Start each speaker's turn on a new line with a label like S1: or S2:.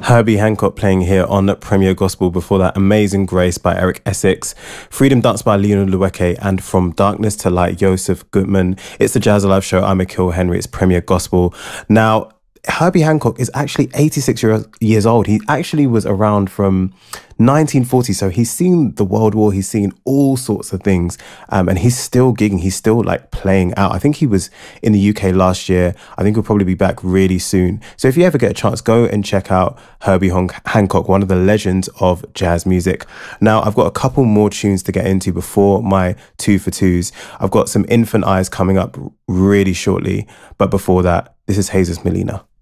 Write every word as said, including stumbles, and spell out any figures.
S1: Herbie Hancock playing here on Premier Gospel. Before that, Amazing Grace by Eric Essex, Freedom Dance by Leonard Lueke, and From Darkness to Light, Joseph Gutman. It's the Jazz Alive Show. I'm Akil Henry. It's Premier Gospel. Now, Herbie Hancock is actually eighty-six years old. He actually was around from nineteen forty, so he's seen the World War, he's seen all sorts of things, um, and he's still gigging, he's still like playing out. I think he was in the U K last year. I think he'll probably be back really soon. So if you ever get a chance, go and check out Herbie Hon- Hancock, one of the legends of jazz music. Now, I've got a couple more tunes to get into before my two for twos. I've got some Infant Eyes coming up really shortly, but before that, this is Jesus Molina.